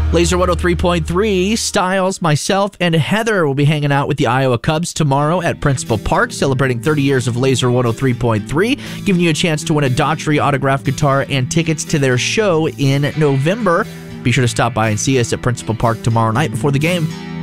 Laser 103.3, Styles, myself, and Heather will be hanging out with the Iowa Cubs tomorrow at Principal Park, celebrating 30 years of Laser 103.3, giving you a chance to win a Daughtry autographed guitar and tickets to their show in November. Be sure to stop by and see us at Principal Park tomorrow night before the game.